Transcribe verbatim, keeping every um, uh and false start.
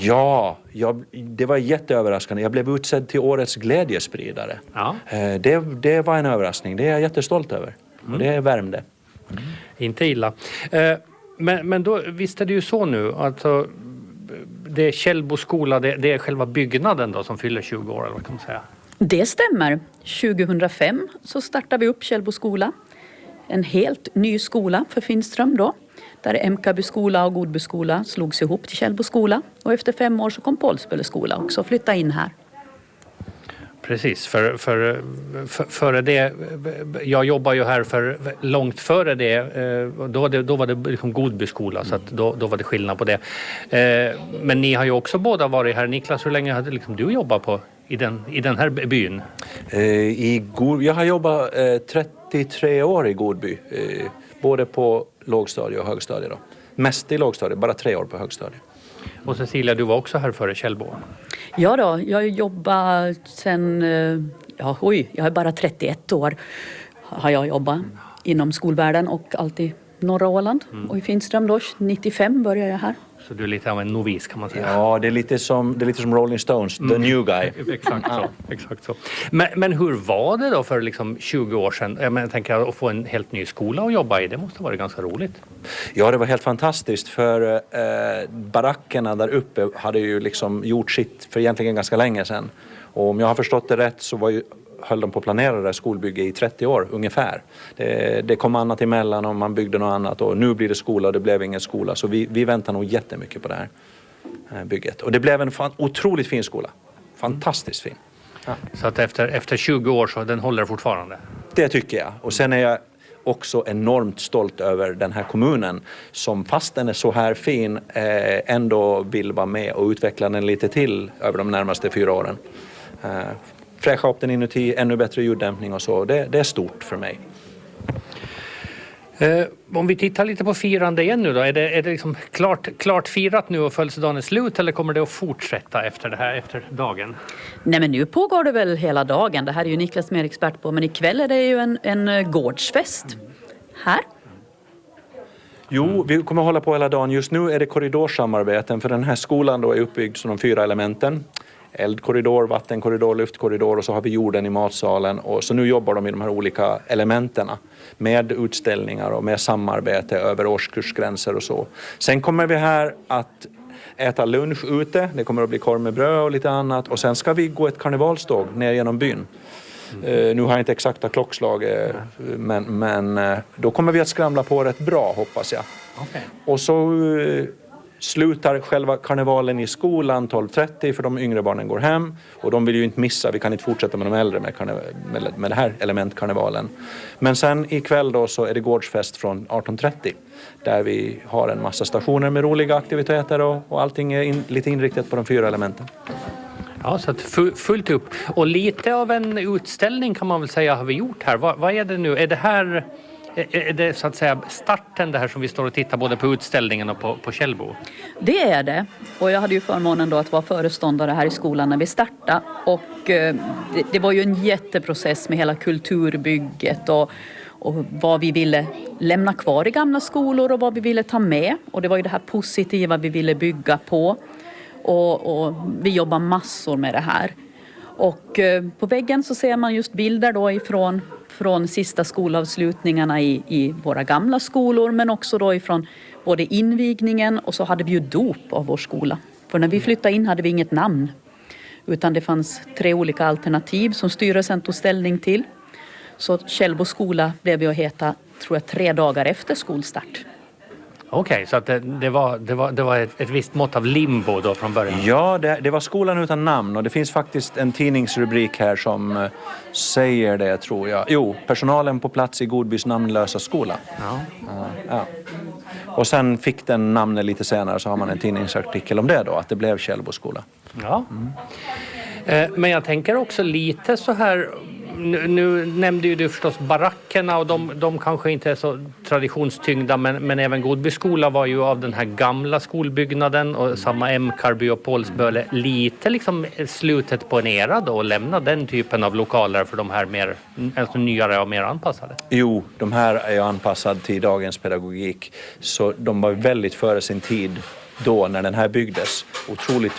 Ja, jag, det var jätteöverraskande. Jag blev utsedd till årets glädjespridare. Ja. Det, det var en överraskning. Det är jag jättestolt över. Mm. Och det värmde. Mm. Inte illa. Men, men då, visst är det ju så nu. Alltså, det är Källbo skola, det, det är själva byggnaden då som fyller tjugo år, eller vad kan man säga? Det stämmer. tjugohundrafem så startade vi upp Källbo skola. En helt ny skola för Finström då. Där Emkaby skola och Godby skola slogs ihop till Källbo skola. Och efter fem år så kom Pålsböle skola också och flyttade in här. Precis, för, för, för, före det, jag jobbar ju här för långt före det, då, det, då var det liksom Godby skola, så att då, då var det skillnad på det. Men ni har ju också båda varit här. Niklas, hur länge hade liksom du jobbat på i den, i den här byn? I God, jag har jobbat trettiotre år i Godby, både på lågstadie och högstadie då. Mest i lågstadie, bara tre år på högstadie. Och Cecilia, du var också här före Källbo? Ja då, jag jobbar sen, ja oj, jag är bara trettioett år har jag jobbat mm. inom skolvärlden och alltid norra Åland. Mm. Och i Finström då, nittiofem började jag här. Så du är lite av en novis kan man säga. Ja, det är lite som, det är lite som Rolling Stones, mm. the new guy. Exakt så. Exakt så. Men, men hur var det då för liksom tjugo år sedan? Jag, menar, jag tänker att få en helt ny skola att jobba i, det måste vara ganska roligt. Ja, det var helt fantastiskt för eh, barackerna där uppe hade ju liksom gjort sitt för egentligen ganska länge sedan. Och om jag har förstått det rätt så var ju höll de på att planera det här skolbygge i trettio år ungefär. Det, det kom annat emellan och man byggde något annat och nu blir det skola och det blev ingen skola. Så vi, vi väntar nog jättemycket på det här bygget. Och det blev en fan, otroligt fin skola. Fantastiskt fin. Ja. Så att efter, efter tjugo år så den håller fortfarande? Det tycker jag. Och sen är jag också enormt stolt över den här kommunen som fast den är så här fin eh, ändå vill vara med och utveckla den lite till över de närmaste fyra åren. Eh, fräscha upp den inuti, ännu bättre ljuddämpning och så. Det, det är stort för mig. Eh, om vi tittar lite på firande igen nu då. Är det, är det liksom klart, klart firat nu och födelsedagen är slut eller kommer det att fortsätta efter det här, efter dagen? Nej men nu pågår det väl hela dagen. Det här är ju Niklas mer expert på. Men ikväll är det ju en, en gårdsfest. Här. Jo, vi kommer hålla på hela dagen. Just nu är det korridorsamarbeten för den här skolan då är uppbyggd som de fyra elementen. Eldkorridor, vattenkorridor, luftkorridor och så har vi jorden i matsalen. Och så nu jobbar de i de här olika elementerna med utställningar och med samarbete över årskursgränser och så. Sen kommer vi här att äta lunch ute. Det kommer att bli korv med bröd och lite annat. Och sen ska vi gå ett karnevalståg ner genom byn. Mm. Uh, nu har jag inte exakta klockslag, uh, men, men uh, då kommer vi att skramla på rätt bra, hoppas jag. Okay. Och så uh, slutar själva karnevalen i skolan tolv trettio för de yngre barnen går hem. Och de vill ju inte missa, vi kan inte fortsätta med de äldre med, karnev- med, med det här elementkarnevalen. Men sen ikväll då så är det gårdsfest från arton trettio. Där vi har en massa stationer med roliga aktiviteter och, och allting är in, lite inriktat på de fyra elementen. Ja, så att fullt upp. Och lite av en utställning kan man väl säga har vi gjort här. Vad, vad är det nu? Är det här är det så att säga starten det här som vi står och tittar både på utställningen och på, på Källbo? Det är det. Och jag hade ju förmånen då att vara föreståndare här i skolan när vi startade. Och eh, det, det var ju en jätteprocess med hela kulturbygget och, och vad vi ville lämna kvar i gamla skolor och vad vi ville ta med. Och det var ju det här positiva vi ville bygga på. Och, och vi jobbar massor med det här. Och eh, på väggen så ser man just bilder då ifrån från sista skolavslutningarna i, i våra gamla skolor. Men också då ifrån både invigningen och så hade vi ju dop av vår skola. För när vi flyttade in hade vi inget namn. Utan det fanns tre olika alternativ som styrelsen tog ställning till. Så Källbo skola blev ju att heta, tror jag, tre dagar efter skolstart. Okej, okay, så att det, det var, det var, det var ett, ett visst mått av limbo då från början? Ja, det, det var skolan utan namn och det finns faktiskt en tidningsrubrik här som uh, säger det, tror jag. Jo, personalen på plats i Godbys namnlösa skola. Ja. Uh, ja. Och sen fick den namnet lite senare så har man en tidningsartikel om det då, att det blev Källbo skola. Ja. Mm. Eh, men jag tänker också lite så här... Nu, nu nämnde ju du förstås barackerna och de, de kanske inte är så traditionstyngda men, men även Godby skola var ju av den här gamla skolbyggnaden och samma Emkaby och Pålsböle lite liksom slutet på en era då och lämna den typen av lokaler för de här mer alltså nyare och mer anpassade. Jo, de här är ju anpassade till dagens pedagogik så de var väldigt före sin tid då när den här byggdes. Otroligt